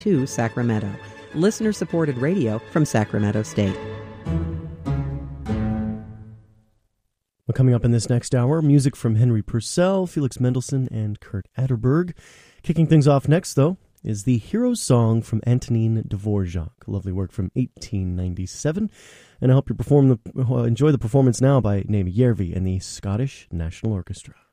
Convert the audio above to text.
to Sacramento. Listener-supported radio from Sacramento State. Well, coming up in this next hour, music from Henry Purcell, Felix Mendelssohn, and Kurt Atterberg. Kicking things off next, though, is the Hero Song from Antonin Dvorak, a lovely work from 1897. And I hope you enjoy the performance now by Naomi Järvi and the Scottish National Orchestra.